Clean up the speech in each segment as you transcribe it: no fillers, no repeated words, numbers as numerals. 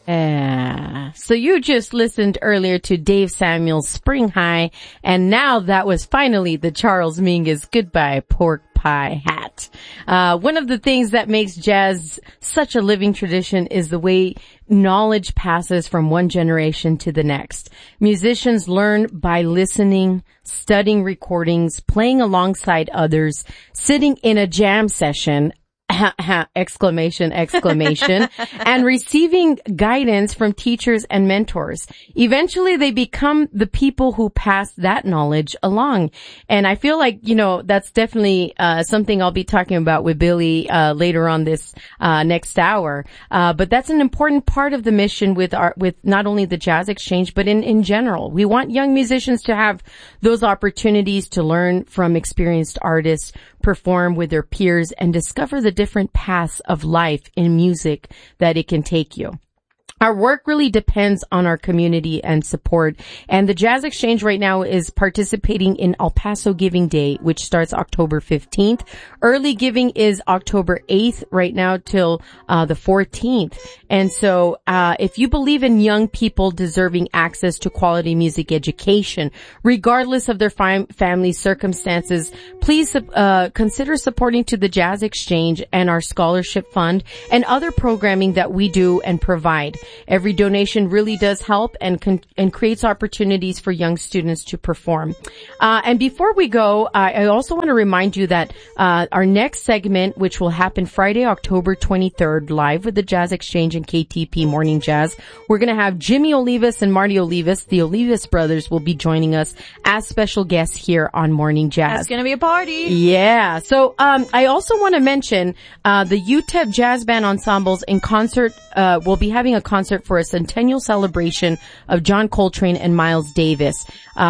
Yeah. So you just listened earlier to Dave Samuel's Spring High, and now that was finally the Charles Mingus Goodbye Pork Pie Hat. One of the things that makes jazz such a living tradition is the way knowledge passes from one generation to the next. Musicians learn by listening, studying recordings, playing alongside others, sitting in a jam session, exclamation, and receiving guidance from teachers and mentors. Eventually they become the people who pass that knowledge along. And I feel like, that's definitely, something I'll be talking about with Billy, later on this, next hour. But that's an important part of the mission with not only the Jazz Exchange, but in general. We want young musicians to have those opportunities to learn from experienced artists, perform with their peers, and discover the different paths of life in music that it can take you. Our work really depends on our community and support. And the Jazz Exchange right now is participating in El Paso Giving Day, which starts October 15th. Early giving is October 8th right now till the 14th. And so if you believe in young people deserving access to quality music education, regardless of their family circumstances, please consider supporting to the Jazz Exchange and our scholarship fund and other programming that we do and provide. Every donation really does help and creates opportunities for young students to perform. And before we go, I also want to remind you that our next segment, which will happen Friday, October 23rd, live with the Jazz Exchange and KTP Morning Jazz, we're going to have Jimmy Olivas and Marty Olivas, the Olivas brothers, will be joining us as special guests here on Morning Jazz. It's going to be a party. Yeah. So I also want to mention the UTEP Jazz Band Ensembles in concert will be having a concert for a centennial celebration of John Coltrane and Miles Davis.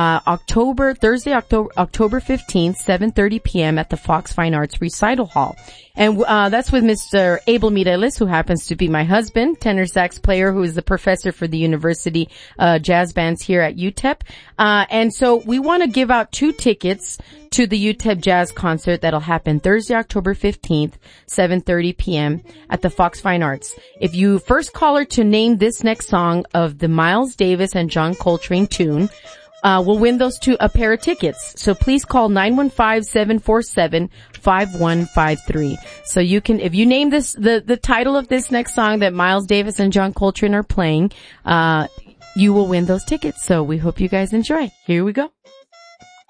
Thursday, October 15th, 7:30 p.m. at the Fox Fine Arts Recital Hall. And that's with Mr. Abel Mireles, who happens to be my husband, tenor sax player, who is the professor for the university jazz bands here at UTEP. And so we want to give out 2 tickets to the UTEP Jazz Concert that'll happen Thursday, October 15th, 7:30 p.m. at the Fox Fine Arts. If you first caller to name this next song of the Miles Davis and John Coltrane tune, we'll win those a pair of tickets. So please call 915-747-5153. So you can, if you name this, the title of this next song that Miles Davis and John Coltrane are playing, you will win those tickets. So we hope you guys enjoy. Here we go.